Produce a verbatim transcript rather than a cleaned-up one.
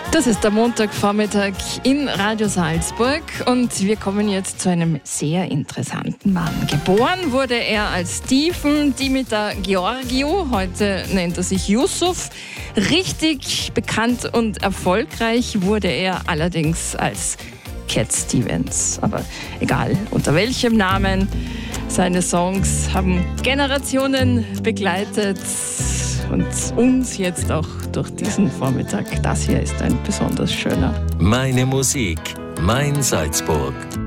Das ist der Montagvormittag in Radio Salzburg und wir kommen jetzt zu einem sehr interessanten Mann. Geboren wurde er als Stephen Dimitar Georgiou, heute nennt er sich Yusuf. Richtig bekannt und erfolgreich wurde er allerdings als Cat Stevens. Aber egal unter welchem Namen, seine Songs haben Generationen begleitet. Und uns jetzt auch durch diesen Vormittag. Das hier ist ein besonders schöner. Meine Musik, mein Salzburg.